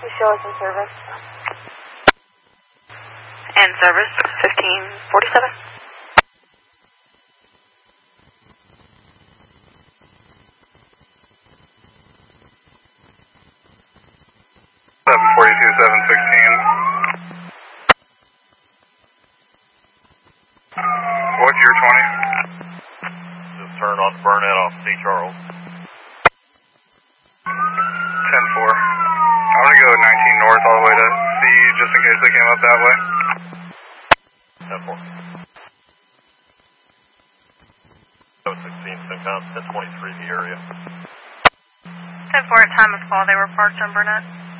You show us in service. And service 1547. 742, 716. What's your 20? Just turned on Burnett off St. Charles. 10-4. I'm going to go 19 north all the way to CU just in case they came up that way. 10-4. 716, Syncom, 1023 the area. 10-4 at time of call, they were parked on Burnett.